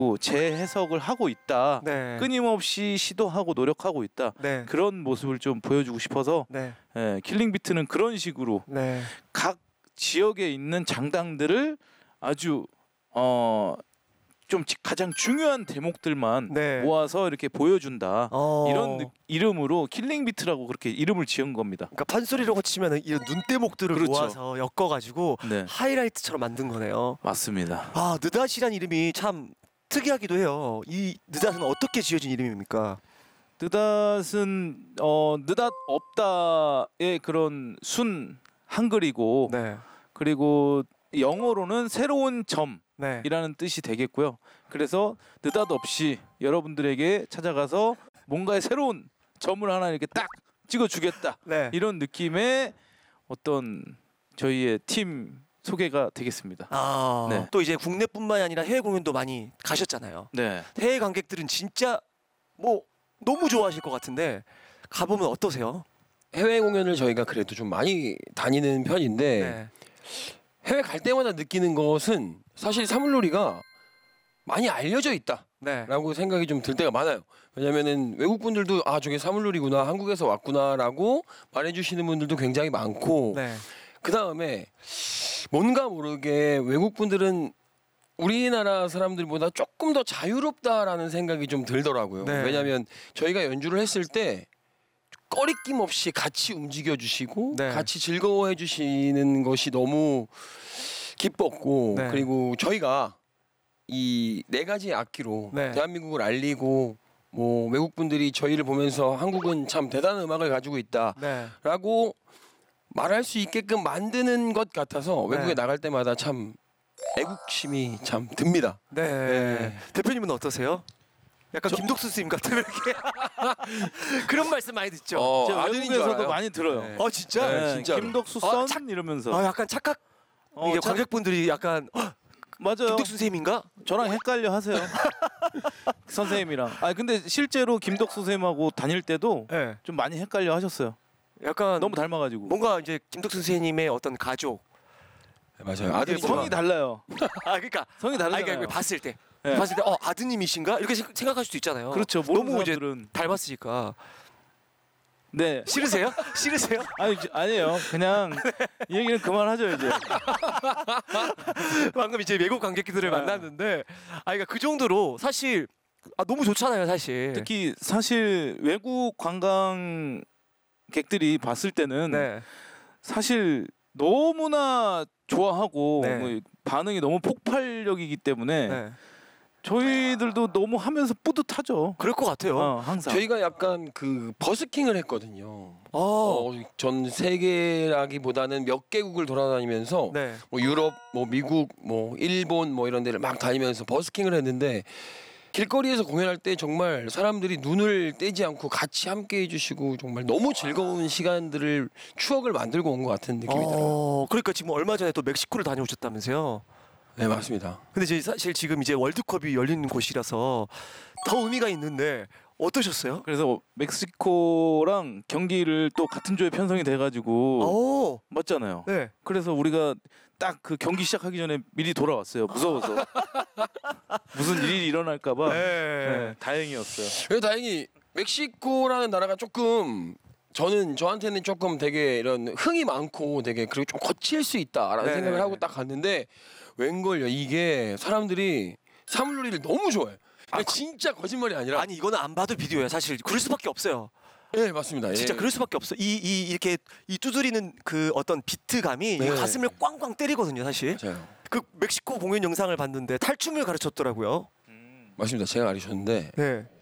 재해석을 하고 있다. 네. 끊임없이 시도하고 노력하고 있다. 네. 그런 모습을 좀 보여주고 싶어서 네. 킬링비트는 그런 식으로 네. 각 지역에 있는 장당들을 아주 좀 가장 중요한 대목들만 네. 모아서 이렇게 보여준다. 이런 이름으로 킬링비트라고 그렇게 이름을 지은 겁니다. 그러니까 판소리라고 치면은 이런 눈대목들을 그렇죠. 모아서 엮어가지고 네. 하이라이트처럼 만든 거네요. 맞습니다. 아, 느닷이란 이름이 참 특이하기도 해요. 이 느닷은 어떻게 지어진 이름입니까? 느닷은 느닷 없다의 그런 순 한글이고 네. 그리고 영어로는 새로운 점이라는 네. 뜻이 되겠고요. 그래서 느닷없이 여러분들에게 찾아가서 뭔가의 새로운 점을 하나 이렇게 딱 찍어주겠다. 네. 이런 느낌의 어떤 저희의 팀 소개가 되겠습니다. 아, 네. 또 이제 국내뿐만이 아니라 해외 공연도 많이 가셨잖아요. 네. 해외 관객들은 진짜 뭐 너무 좋아하실 것 같은데 가보면 어떠세요? 해외 공연을 저희가 그래도 좀 많이 다니는 편인데 네. 해외 갈 때마다 느끼는 것은 사실 사물놀이가 많이 알려져 있다라고 네. 생각이 좀 들 때가 많아요. 왜냐면은 외국 분들도 아 저게 사물놀이구나 한국에서 왔구나라고 말해주시는 분들도 굉장히 많고 네. 그 다음에 뭔가 모르게 외국 분들은 우리나라 사람들보다 조금 더 자유롭다라는 생각이 좀 들더라고요. 네. 왜냐하면 저희가 연주를 했을 때 꺼리낌 없이 같이 움직여 주시고 네. 같이 즐거워해 주시는 것이 너무 기뻤고 네. 그리고 저희가 이 네 가지 악기로 네. 대한민국을 알리고 뭐 외국 분들이 저희를 보면서 한국은 참 대단한 음악을 가지고 있다라고 네. 말할 수 있게끔 만드는 것 같아서 네. 외국에 나갈 때마다 참 애국심이 참 듭니다. 네. 네. 대표님은 어떠세요? 약간 김덕수 스님 같은 이렇게 그런 말씀 많이 듣죠. 제가 아들인 줄 외국에서도 알아요. 많이 들어요. 네. 진짜? 네. 진짜로. 김덕수 아, 선 이러면서. 아, 약간 착각. 이게 참- 관객분들이 약간 맞아요. 김덕수 선생님인가? 저랑 헷갈려 하세요. 선생님이랑. 아 근데 실제로 김덕수 선생님하고 다닐 때도 네. 좀 많이 헷갈려 하셨어요. 약간 너무 닮아가지고. 뭔가 이제 김덕수 선생님의 어떤 가족. 네, 맞아요. 아들이 성이 달라요. 아, 그러니까 성이 다르잖아요. 그러니까 봤을 때. 네. 봤을 때 아드님이신가? 이렇게 생각할 수도 있잖아요. 그렇죠. 모르는 너무 이제 사람들은. 닮았으니까. 네. 싫으세요? 싫으세요? 아니에요. 그냥 이 얘기는 그만하죠 이제. 방금 이제 외국 관객들을 만났는데 그러니까 그 정도로 사실 너무 좋잖아요, 사실. 특히 사실 외국 관광객들이 봤을 때는 네. 사실 너무나 좋아하고 네. 뭐 반응이 너무 폭발력이기 때문에 네. 저희들도 너무 하면서 뿌듯하죠. 그럴 것 같아요. 항상. 저희가 약간 그 버스킹을 했거든요. 어. 전 세계라기보다는 몇 개국을 돌아다니면서 네. 뭐 유럽, 뭐 미국, 뭐 일본 뭐 이런 데를 막 다니면서 버스킹을 했는데 길거리에서 공연할 때 정말 사람들이 눈을 떼지 않고 같이 함께 해주시고 정말 너무 즐거운 시간들을 추억을 만들고 온 것 같은 느낌이 들어요. 그러니까 지금 얼마 전에 또 멕시코를 다녀오셨다면서요. 네 맞습니다. 근데 사실 지금 이제 월드컵이 열리는 곳이라서 더 의미가 있는데 어떠셨어요? 그래서 멕시코랑 경기를 또 같은 조에 편성이 돼가지고 맞잖아요. 네. 그래서 우리가 딱 그 경기 시작하기 전에 미리 돌아왔어요. 무서워서 무슨 일이 일어날까봐. 네, 다행이었어요. 그래서 다행히 멕시코라는 나라가 조금 저한테는 조금 되게 이런 흥이 많고 되게 그리고 좀 거칠 수 있다라는 네. 생각을 하고 딱 갔는데 웬걸요 이게 사람들이 사물놀이를 너무 좋아해. 진짜 거짓말이 아니라. 아니 이거는 안 봐도 비디오야. 사실 그럴 수밖에 없어요. 네 맞습니다. 진짜 예. 그럴 수밖에 없어. 이렇게 두드리는 그 어떤 비트감이 네. 이 가슴을 꽝꽝 때리거든요, 사실. 맞아요. 그 멕시코 공연 영상을 봤는데 탈춤을 가르쳤더라고요. 맞습니다. 제가 가르쳤는데 네.